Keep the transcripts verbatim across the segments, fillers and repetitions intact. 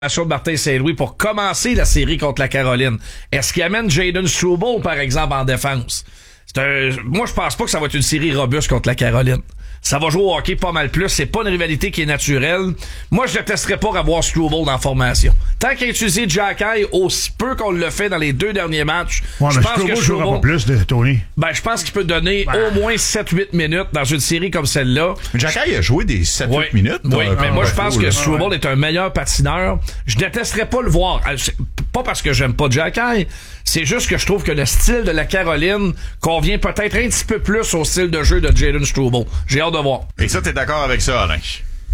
de Martin Saint-Louis pour commencer la série contre la Caroline. Est-ce qu'il amène Jayden Struble, par exemple, en défense? C'est un... Moi, je pense pas que ça va être une série robuste contre la Caroline. Ça va jouer au hockey pas mal plus. C'est pas une rivalité qui est naturelle. Moi, je détesterais pas avoir Struble dans la formation. Tant qu'il a utilisé Jacky aussi peu qu'on le fait dans les deux derniers matchs, ouais, je mais pense Struble que jouera Struble... pas plus de Tony. Ben, je pense qu'il peut donner ben... au moins sept huit minutes dans une série comme celle-là. Jacky a joué des sept huit oui, minutes. Oui, mais moi, je pense que là. Struble ouais. est un meilleur patineur. Je détesterais pas le voir. Pas parce que j'aime pas Jacky, c'est juste que je trouve que le style de la Caroline convient peut-être un petit peu plus au style de jeu de Jayden Struble. J'ai hâte de voir. Et ça, t'es d'accord avec ça, Alain?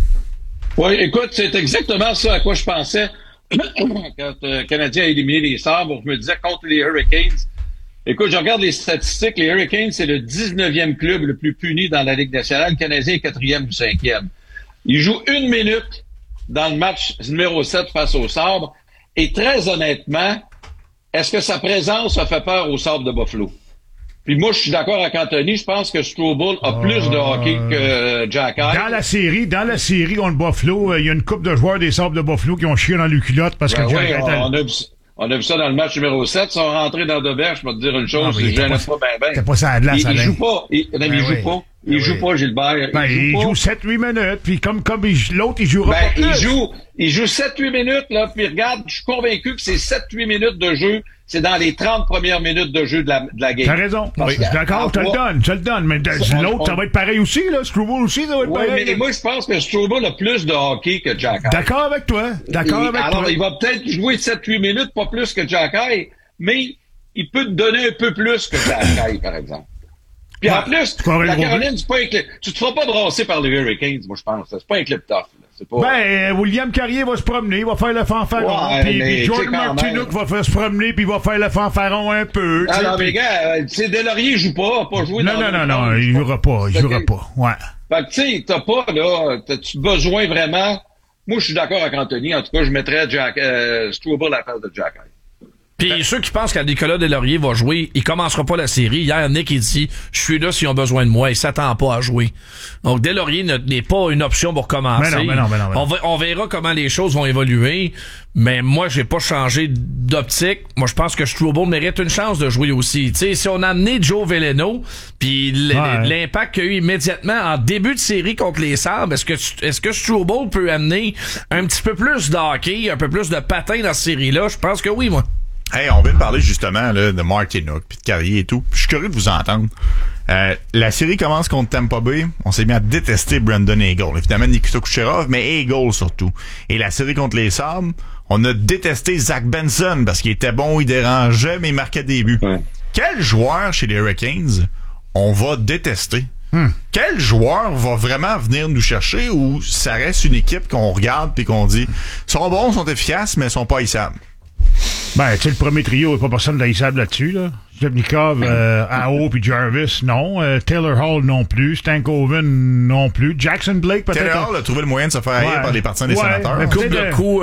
Oui, écoute, c'est exactement ça à quoi je pensais quand euh, le Canadien a éliminé les Sabres. Je me disais contre les Hurricanes. Écoute, je regarde les statistiques. Les Hurricanes, c'est le dix-neuvième club le plus puni dans la Ligue nationale. Le Canadien est quatrième ou cinquième. Ils jouent une minute dans le match numéro sept face aux Sabres. Et très honnêtement, est-ce que sa présence a fait peur aux Sabres de Buffalo? Puis moi, je suis d'accord avec Anthony. Je pense que Struble a plus euh, de hockey que euh, Jacky. Dans la série, dans la série contre Buffalo, il euh, y a une couple de joueurs des Sabres de Buffalo qui ont chié dans le culotte parce ben que oui, Jacky... on, on, a vu, on a vu ça dans le match numéro sept. Ils sont rentrés dans l'auberge. Je vais te dire une chose, je gêne pas ben ben. T'as pas ça à glace, Il, il joue pas. Il, non, ben il joue oui. pas. Il ben joue oui. pas, Gilbert. Ben, il joue, joue sept huit minutes, puis comme, comme il, l'autre, il jouera ben, pas plus. il joue, il joue sept huit minutes, là, puis regarde, je suis convaincu que ces sept huit minutes de jeu, c'est dans les trente premières minutes de jeu de la, de la game. T'as raison. Parce Oui, d'accord, je te le donne, je te le donne. Mais on, l'autre, on, ça va être pareil aussi, là. Struble aussi, ça va être ouais, pareil. mais moi, je pense que Struble a plus de hockey que Jacky. D'accord avec toi. D'accord Et, avec alors, toi. il va peut-être jouer sept huit minutes, pas plus que Jacky, mais il peut te donner un peu plus que Jacky, par exemple. Puis ouais, en plus, la Caroline, c'est pas un clip. Tu te feras pas brasser par les Hurricanes, moi, je pense. C'est pas un clip tough, là. C'est pas... Ben, William Carrier va se promener, il va faire le fanfaron, ouais, puis, puis Jordan Martinook va faire se promener, puis il va faire le fanfaron un peu. Ah non, mais gars, tu sais, Delaurier joue pas, pas joué non, dans Non, non, non, non, il jouera pas, il jouera pas, ouais. Fait que, tu sais, t'as pas, là, t'as-tu besoin vraiment... Moi, je suis d'accord avec Anthony, en tout cas, je mettrais Jack, euh, Struble à la place de Jacky. Puis ben, ceux qui pensent que Nicolas Deslauriers va jouer, il commencera pas la série. Hier, Nick, il dit, je suis là s'ils ont besoin de moi. Il s'attend pas à jouer. Donc, Deslauriers n'est pas une option pour commencer. Mais non, mais non, mais non, mais non. On, va, on verra comment les choses vont évoluer. Mais moi, j'ai pas changé d'optique. Moi, je pense que Struble mérite une chance de jouer aussi. Tu sais, si on a amené Joe Veleno, puis ouais. l'impact qu'il y a eu immédiatement en début de série contre les Sabres, est-ce que, est-ce que Struble peut amener un petit peu plus de hockey, un peu plus de patin dans cette série-là? Je pense que oui, moi. Hey, on vient de parler justement là, de Martinook, puis de Carrier et tout. Je suis curieux de vous entendre. Euh, la série commence contre Tampa Bay. On s'est mis à détester Brandon Hagel. Évidemment, Nikita Kucherov, mais Hagel surtout. Et la série contre les Sabres, on a détesté Zach Benson parce qu'il était bon, il dérangeait, mais il marquait des buts. Ouais. Quel joueur chez les Hurricanes on va détester? Hmm. Quel joueur va vraiment venir nous chercher ou ça reste une équipe qu'on regarde puis qu'on dit sont bons, sont efficaces, mais sont pas haïssables? Ben, tu sais, le premier trio, il n'y a pas personne d'haïssable là-dessus, là. Zebnikov, euh, Ao puis Jarvis, non. Euh, Taylor Hall, non plus. Stankoven, non plus. Jackson Blake, peut-être. Taylor Hall a trouvé le moyen de se faire haïr ouais. par les partisans des ouais. sénateurs. Un couple de coups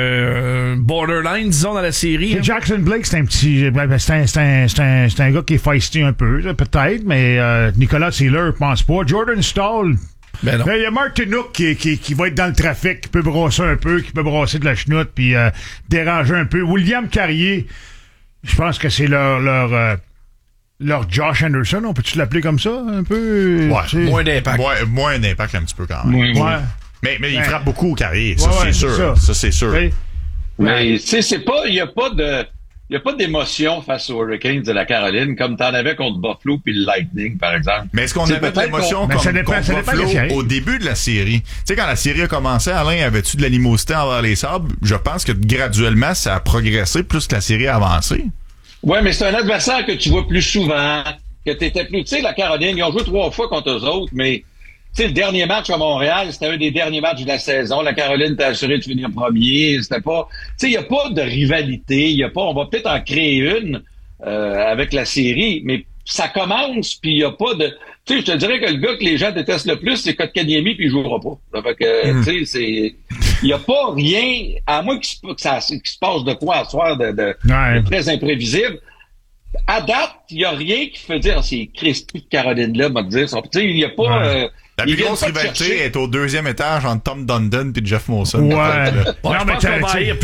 euh, borderline, disons, dans la série. Hein. Jackson Blake, c'est un petit... Ben, c'est un, c'est un, c'est un, c'est un gars qui est feisty un peu, là, peut-être, mais euh, Nicolas Seeler, je pense pas. Jordan Stahl... Ben non. Il y a Martinook qui, qui, qui va être dans le trafic, qui peut brasser un peu, qui peut brasser de la chenoute, puis euh, déranger un peu. William Carrier, je pense que c'est leur leur euh, leur Josh Anderson, on peut-tu l'appeler comme ça, un peu? Ouais, t'sais? Moins d'impact. Ouais, moins d'impact un petit peu quand même. Ouais. ouais. Mais, mais il ouais. frappe beaucoup au Carrier, ça, ouais, c'est ouais, sûr. Ça, ça c'est sûr. Okay. Mais, tu sais, c'est pas, il y a pas de... Il n'y a pas d'émotion face aux Hurricanes de la Caroline comme t'en avais contre Buffalo puis le Lightning, par exemple. Mais est-ce qu'on avait de l'émotion comme contre Buffalo au début de la série? Tu sais, quand la série a commencé, Alain, avais-tu de l'animosité envers les Sabres? Je pense que graduellement, ça a progressé plus que la série a avancé. Oui, mais c'est un adversaire que tu vois plus souvent, que t'étais plus... Tu sais, la Caroline, ils ont joué trois fois contre eux autres, mais... Tu sais, le dernier match à Montréal, c'était un des derniers matchs de la saison. La Caroline t'a assuré de finir premier. C'était pas... Tu sais, il n'y a pas de rivalité. Il y a pas... On va peut-être en créer une euh, avec la série, mais ça commence, puis il n'y a pas de... Tu sais, je te dirais que le gars que les gens détestent le plus, c'est Kotkaniemi, puis il jouera pas. Fait que, mm. tu sais, c'est... Il n'y a pas rien, à moins qu'il se, que ça, qu'il se passe de quoi à soir de, de, ouais. de très imprévisible. À date, il n'y a rien qui fait dire, c'est Christy de Caroline-là, m'a dire. Tu sais, il n'y a pas... Ouais. Euh, La plus grosse rivalité est au deuxième étage entre Tom Dundon et Jeff Molson. Ouais. Ouais, je pense qu'on va haïr